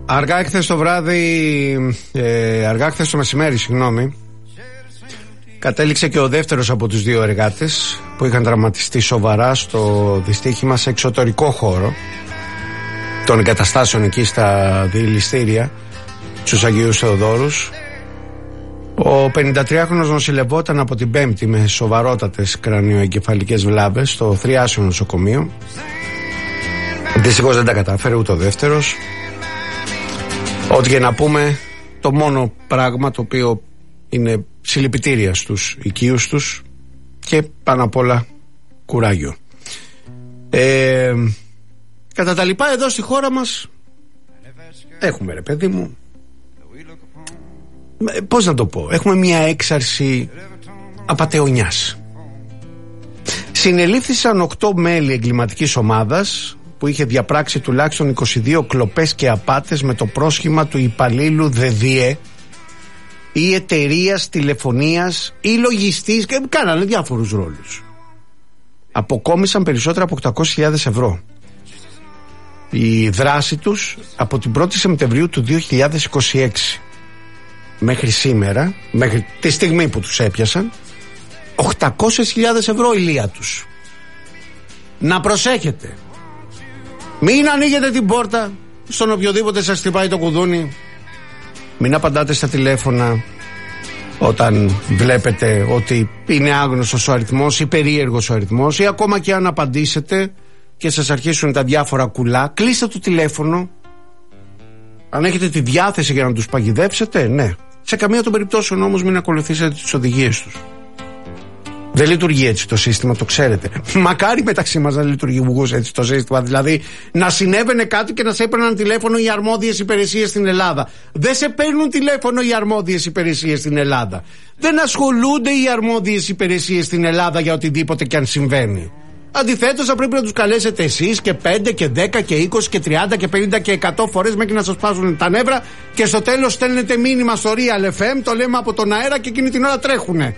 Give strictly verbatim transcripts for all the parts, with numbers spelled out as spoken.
Αργά χθες το βράδυ, ε, αργά χθες το μεσημέρι, συγγνώμη, κατέληξε και ο δεύτερος από τους δύο εργάτες που είχαν τραυματιστεί σοβαρά στο δυστύχημα σε εξωτερικό χώρο των εγκαταστάσεων εκεί στα διελιστήρια στους Αγίους Θεοδόρους. Ο πενηντατριάχρονος νοσηλευόταν από την Πέμπτη με σοβαρότατες κρανιοεγκεφαλικές βλάβες στο Θριάσιο νοσοκομείο. Δυστυχώς δεν τα κατάφερε ούτε ο δεύτερος. Ό,τι και να πούμε, το μόνο πράγμα το οποίο είναι συλληπιτήρια στους οικείους τους και πάνω απ' όλα κουράγιο. Ε, κατά τα λοιπά, εδώ στη χώρα μας έχουμε, ρε παιδί μου, πώς να το πω, έχουμε μια έξαρση απατεωνιάς. Συνελήφθησαν οκτώ μέλη εγκληματικής ομάδας που είχε διαπράξει τουλάχιστον είκοσι δύο κλοπές και απάτες με το πρόσχημα του υπαλλήλου ΔΕΔΙΕ ή εταιρείας τηλεφωνίας ή λογιστής, και κάνανε διάφορους ρόλους. Αποκόμισαν περισσότερα από οκτακόσιες χιλιάδες ευρώ. Η δράση τους από την πρώτη Σεπτεμβρίου του δύο χιλιάδες είκοσι έξι μέχρι σήμερα, μέχρι τη στιγμή που τους έπιασαν, οκτακόσιες χιλιάδες ευρώ η λία τους. Να προσέχετε, μην ανοίγετε την πόρτα στον οποιοδήποτε σας χτυπάει το κουδούνι, μην απαντάτε στα τηλέφωνα όταν βλέπετε ότι είναι άγνωστος ο αριθμός ή περίεργος ο αριθμός, ή ακόμα και αν απαντήσετε και σας αρχίσουν τα διάφορα κουλά, κλείστε το τηλέφωνο. Αν έχετε τη διάθεση για να τους παγιδεύσετε, ναι. Σε καμία των περιπτώσεων όμως μην ακολουθήσετε τις οδηγίες τους. Δεν λειτουργεί έτσι το σύστημα, το ξέρετε. Μακάρι μεταξύ μας να λειτουργούσε έτσι το σύστημα. Δηλαδή να συνέβαινε κάτι και να σε έπαιρναν τηλέφωνο οι αρμόδιες υπηρεσίες στην Ελλάδα. Δεν σε παίρνουν τηλέφωνο οι αρμόδιες υπηρεσίες στην Ελλάδα. Δεν ασχολούνται οι αρμόδιες υπηρεσίες στην Ελλάδα για οτιδήποτε και αν συμβαίνει. Αντιθέτως, θα πρέπει να τους καλέσετε εσείς και πέντε και δέκα και είκοσι και τριάντα και πενήντα και εκατό φορές μέχρι να σας πάσουν τα νεύρα και στο τέλος στέλνετε μήνυμα στο Real εφ εμ, το λέμε από τον αέρα και εκείνη την ώρα τρέχουνε.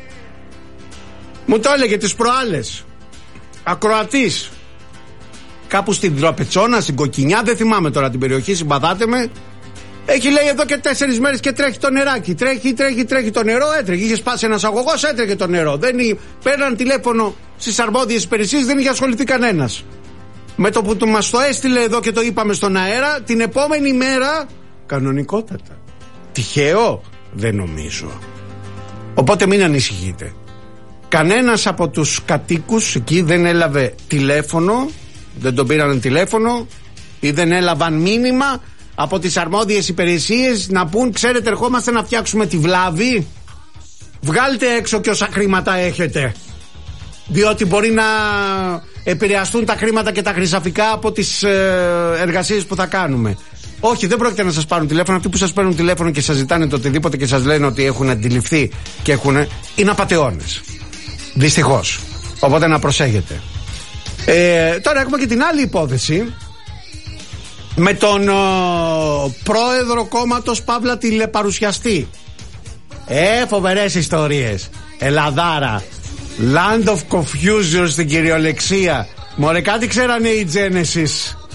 Μου το έλεγε τις προάλλες ακροατής κάπου στην Τραπετσόνα, στην Κοκκινιά, δεν θυμάμαι τώρα την περιοχή, συμπαθάτε με. Έχει, λέει, εδώ και τέσσερις μέρες και τρέχει το νεράκι. Τρέχει, τρέχει, τρέχει το νερό, έτρεχε. Είχε σπάσει ένας αγωγός, έτρεχε το νερό. Δεν παίρναν τηλέφωνο στις αρμόδιες υπηρεσίες, δεν είχε ασχοληθεί κανένας. Με το που μας το έστειλε εδώ και το είπαμε στον αέρα, την επόμενη μέρα κανονικότατα. Τυχαίο, δεν νομίζω. Οπότε μην ανησυχείτε. Κανένας από τους κατοίκους εκεί δεν έλαβε τηλέφωνο, δεν τον πήραν τηλέφωνο ή δεν έλαβαν μήνυμα από τις αρμόδιες υπηρεσίες να πούν, ξέρετε, ερχόμαστε να φτιάξουμε τη βλάβη, βγάλτε έξω και όσα χρήματα έχετε, διότι μπορεί να επηρεαστούν τα χρήματα και τα χρυσαφικά από τις ε, εργασίες που θα κάνουμε. Όχι, δεν πρόκειται να σας πάρουν τηλέφωνο. Αυτοί που σας παίρνουν τηλέφωνο και σας ζητάνε το οτιδήποτε και σας λένε ότι έχουν αντιληφθεί και έχουν, είναι απατεώνες. Δυστυχώς. Οπότε να προσέχετε. Ε, τώρα έχουμε και την άλλη υπόθεση με τον ο, πρόεδρο κόμματος Παύλα τηλεπαρουσιαστή. Ε, φοβερές ιστορίες. Ελλαδάρα. Land of confusion στην κυριολεξία. Μωρέ, κάτι ξέρανε οι Genesis.